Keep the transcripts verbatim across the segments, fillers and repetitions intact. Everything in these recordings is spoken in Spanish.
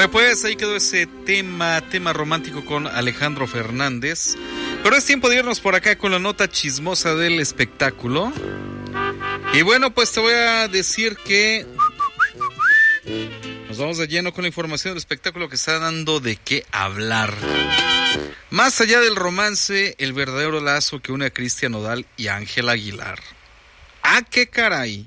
Sale pues, ahí quedó ese tema, tema romántico con Alejandro Fernández. Pero es tiempo de irnos por acá con la nota chismosa del espectáculo. Y bueno, pues te voy a decir que nos vamos de lleno con la información del espectáculo que está dando de qué hablar. Más allá del romance, el verdadero lazo que une a Cristian Nodal y Ángela Aguilar. ¡Ah, qué caray!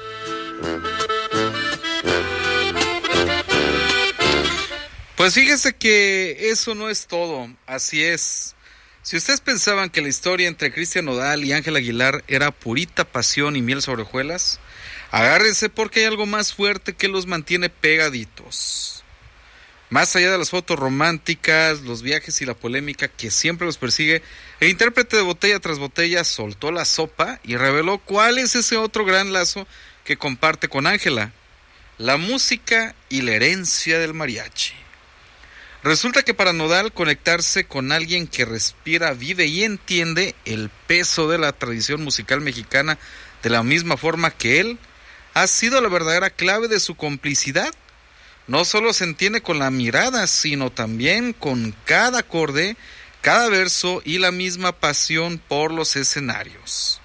Pues fíjese que eso no es todo, así es. Si ustedes pensaban que la historia entre Cristian Nodal y Ángela Aguilar era purita pasión y miel sobre hojuelas, agárrense porque hay algo más fuerte que los mantiene pegaditos. Más allá de las fotos románticas, los viajes y la polémica que siempre los persigue, el intérprete de Botella tras Botella soltó la sopa y reveló cuál es ese otro gran lazo que comparte con Ángela: la música y la herencia del mariachi. Resulta que para Nodal conectarse con alguien que respira, vive y entiende el peso de la tradición musical mexicana de la misma forma que él, ha sido la verdadera clave de su complicidad. No solo se entiende con la mirada, sino también con cada acorde, cada verso y la misma pasión por los escenarios.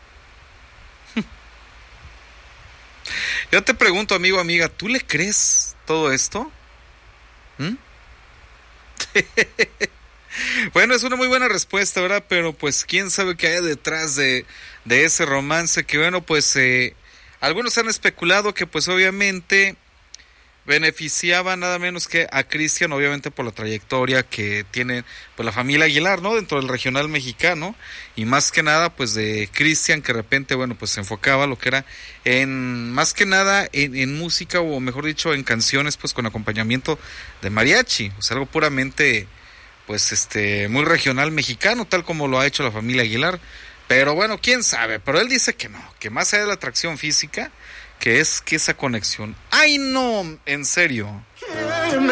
Yo te pregunto, amigo, amiga, ¿tú le crees todo esto? ¿Mm? Bueno, es una muy buena respuesta, ¿verdad? Pero pues quién sabe qué hay detrás de, de ese romance, que bueno, pues eh, algunos han especulado que pues obviamente beneficiaba nada menos que a Cristian, obviamente por la trayectoria que tiene pues la familia Aguilar, ¿no? Dentro del regional mexicano, y más que nada pues de Cristian, que de repente, bueno, pues se enfocaba lo que era en, más que nada en, en música, o mejor dicho, en canciones pues con acompañamiento de mariachi, o sea, algo puramente pues este muy regional mexicano, tal como lo ha hecho la familia Aguilar. Pero bueno, quién sabe, pero él dice que no, que más allá de la atracción física, que es que esa conexión. ¡Ay, no! En serio.